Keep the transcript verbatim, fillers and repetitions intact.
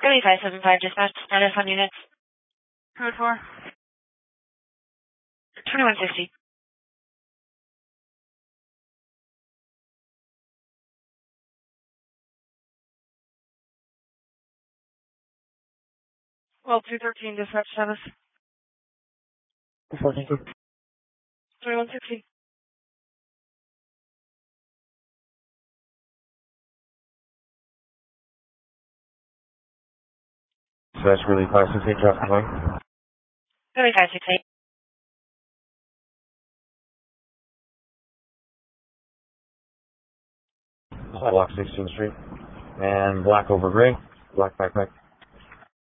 Philly five seven five dispatch, status on units. Code four. twenty-one sixty. Well, two thirteen dispatch status. fourteen two. twenty-one sixty. So that's really five six eight traffic line. Philly five six eight. Block sixteenth Street. And black over gray. Black backpack.